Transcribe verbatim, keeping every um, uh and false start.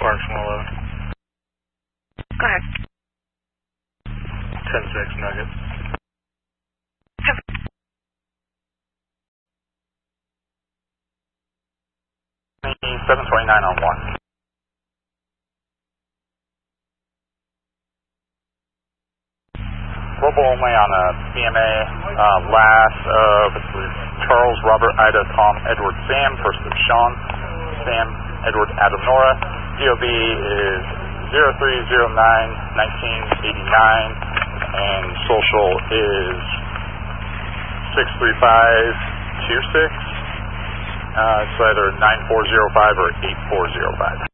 Sparks one eleven. Go ahead. ten six Nugget. seven twenty-nine on one. Global only on a C M A, uh, last of Charles, Robert, Ida, Tom, Edward, Sam, first of Sean, Sam, Edward, Adam, Nora. D O B is zero three zero nine nineteen eighty-nine, and social is six three five two six. Uh, it's either nine four zero five or eight four zero five.